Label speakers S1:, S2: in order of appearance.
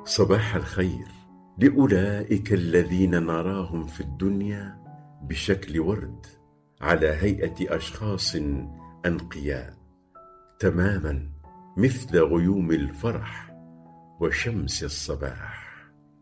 S1: صباح الخير لأولئك الذين نراهم في الدنيا بشكل ورد، على هيئة أشخاص أنقياء تماما، مثل غيوم الفرح وشمس الصباح.